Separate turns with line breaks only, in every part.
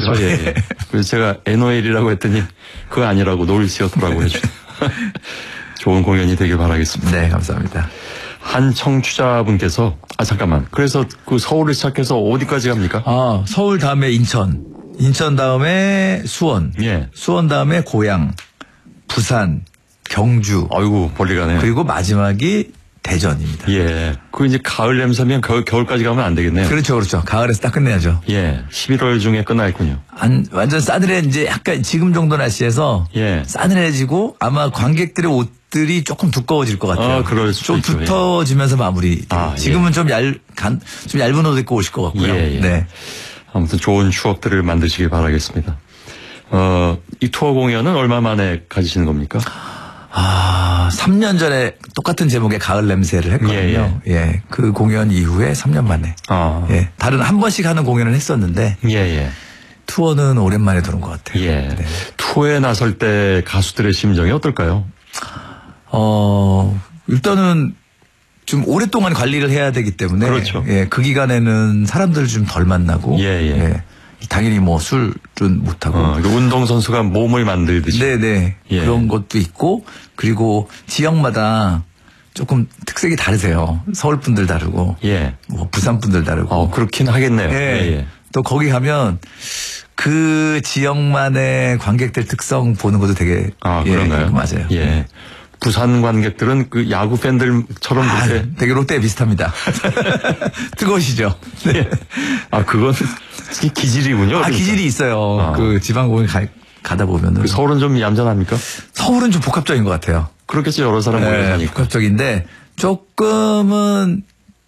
그렇죠. 예, 예. 그래서 제가 NOL이라고 했더니 그거 아니라고 노을 시어터라고 해주네요. 좋은 공연이 되길 바라겠습니다.
네, 감사합니다.
한 청취자분께서 잠깐만. 그래서 그 서울을 시작해서 어디까지 갑니까?
서울 다음에 인천, 인천 다음에 수원,
예.
수원 다음에 고양, 부산, 경주.
아이고 멀리 가네요.
그리고 마지막이 대전입니다.
예. 그 이제 가을 냄새면 겨울까지 가면 안 되겠네요.
그렇죠, 그렇죠. 가을에서 딱 끝내야죠.
예. 11월 중에 끝나겠군요.
완전 싸늘해, 이제 약간 지금 정도 날씨에서
예.
싸늘해지고 아마 관객들의 옷들이 조금 두꺼워질 것 같아요.
그럴 수도
좀
있죠.
붙어지면서 마무리. 지금은
예.
좀 얇은 옷 입고 오실 것 같고요.
예, 예.
네.
아무튼 좋은 추억들을 만드시길 바라겠습니다. 이 투어 공연은 얼마 만에 가지시는 겁니까?
3년 전에 똑같은 제목의 가을 냄새를 했거든요. 예. 그 공연 이후에 3년 만에. 예. 다른 한 번씩 하는 공연을 했었는데.
예, 예.
투어는 오랜만에 도는 것 같아요.
예.
네.
투어에 나설 때 가수들의 심정이 어떨까요?
일단은 좀 오랫동안 관리를 해야 되기 때문에.
그렇죠.
예. 그 기간에는 사람들을 좀 덜 만나고.
예, 예.
예. 당연히 뭐 술은 못하고.
운동선수가 몸을 만들듯이.
네네.
예.
그런 것도 있고, 그리고 지역마다 조금 특색이 다르세요. 서울 분들 다르고.
예.
뭐 부산 분들 다르고.
그렇긴 하겠네요.
예.
예.
또 거기 가면 그 지역만의 관객들 특성 보는 것도 되게.
그런가요?
맞아요.
예. 부산 관객들은 그 야구 팬들처럼 그렇게.
되게 롯데에 비슷합니다. 뜨거우시죠? 네.
그건 기질이군요. 그러니까.
기질이 있어요. 그 지방공연 가다 보면은.
그 서울은 좀 얌전합니까?
서울은 좀 복합적인 것 같아요.
그렇겠죠. 여러 사람 모여 사니까.
복합적인데 조금은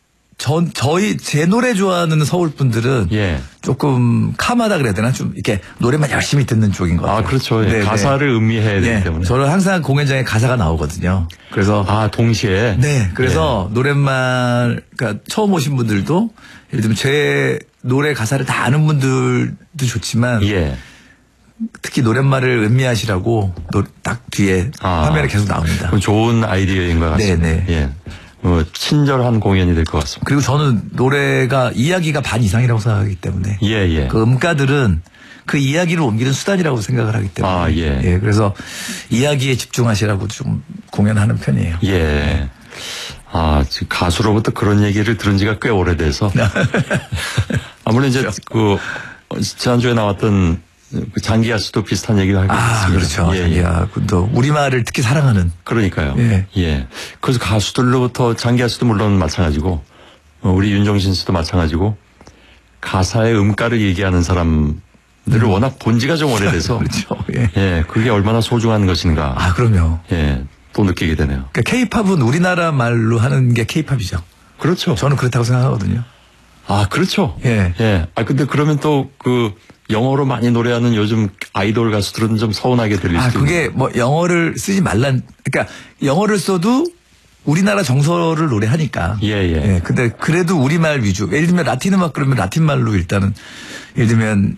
제 노래 좋아하는 서울 분들은
예.
조금 카마다 그래야 되나? 좀 이렇게 노래만 열심히 듣는 쪽인 것 같아요.
그렇죠. 예. 가사를 음미해야 되기 때문에.
저는 항상 공연장에 가사가 나오거든요. 그래서.
동시에?
네. 그래서 노랫말, 그러니까 처음 오신 분들도 예를 들면 제 노래 가사를 다 아는 분들도 좋지만.
예.
특히 노랫말을 음미하시라고 딱 뒤에 화면에 계속 나옵니다.
그건 좋은 아이디어인 것 같습니다.
네네.
예. 친절한 공연이 될 것 같습니다.
그리고 저는 노래가 이야기가 반 이상이라고 생각하기 때문에.
예.
그 음가들은 그 이야기를 옮기는 수단이라고 생각을 하기 때문에.
예.
그래서 이야기에 집중하시라고 좀 공연하는 편이에요.
예. 지금 가수로부터 그런 얘기를 들은 지가 꽤 오래돼서. 아무래도 이제 지난주에 나왔던 그 장기하 씨도 비슷한 얘기를 하고 있습니다.
그렇죠. 장기하 군도 우리말을 특히 사랑하는.
그러니까요.
예.
그래서 가수들로부터 장기하 씨도 물론 마찬가지고 우리 윤종신 씨도 마찬가지고 가사의 음가를 얘기하는 사람들을 워낙 본 지가 좀 오래돼서.
그렇죠.
예. 그게 얼마나 소중한 것인가.
그럼요.
예. 또 느끼게 되네요.
그러니까 K-팝은 우리나라 말로 하는 게 K-팝이죠.
그렇죠.
저는 그렇다고 생각하거든요.
그렇죠.
예.
근데 그러면 또 영어로 많이 노래하는 요즘 아이돌 가수들은 좀 서운하게 들릴 수도
그게 뭐 영어를 쓰지 그러니까 영어를 써도 우리나라 정서를 노래하니까.
예.
근데 그래도 우리말 위주. 예를 들면 라틴 음악 그러면 라틴 말로 일단은 예를 들면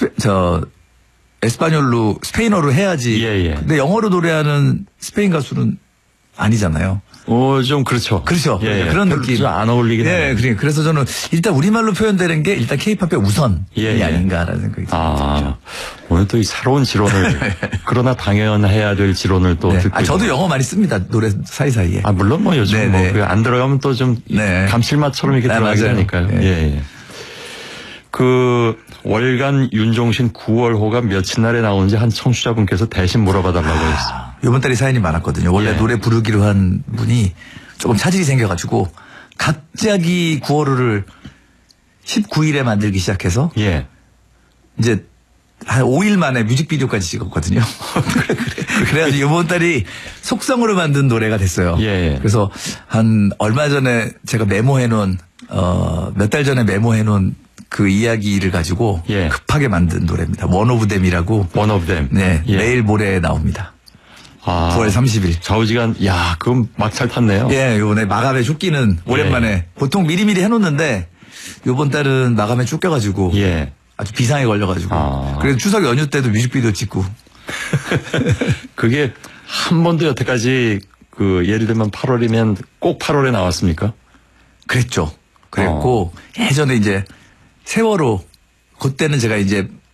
에스파뇰로 스페인어로 해야지.
예.
근데 영어로 노래하는 스페인 가수는 아니잖아요.
좀 그렇죠.
그렇죠.
예.
그런 느낌.
좀 안 어울리긴 해요.
그래서 저는 일단 우리말로 표현되는 게 일단 K-팝의 우선이 아닌가라는 생각이 듭니다.
오늘 또 이 새로운 지론을 그러나 당연해야 될 지론을 또 듣고.
저도 영어 많이 씁니다. 노래 사이사이에.
물론 뭐 요즘 안 들어가면 또 좀 감칠맛처럼 이렇게 들어가게 되니까요. 예. 그 월간 윤종신 9월호가 며칠 날에 나오는지 한 청취자분께서 대신 물어봐달라고 했어요.
이번 달에 사연이 많았거든요. 원래 노래 부르기로 한 분이 조금 차질이 생겨가지고 갑자기 9월호를 19일에 만들기 시작해서 이제 한 5일 만에 뮤직비디오까지 찍었거든요. 그래가지고 이번 달이 속성으로 만든 노래가 됐어요. 그래서 한 얼마 전에 제가 메모해놓은 몇 달 전에 메모해놓은 그 이야기를 가지고 급하게 만든 노래입니다. One of Them이라고.
One of Them.
네. 내일 모레 나옵니다. 9월 30일.
좌우지간, 그럼 막 잘 탔네요.
요번에 마감에 쫓기는 오랜만에. 보통 미리미리 해놓는데 요번 달은 마감에 쫓겨가지고. 아주 비상에 걸려가지고. 그래서 추석 연휴 때도 뮤직비디오 찍고.
그게 한 번도 여태까지 예를 들면 8월이면 꼭 8월에 나왔습니까?
그랬고 예전에 이제 세월호 그때는 제가 이제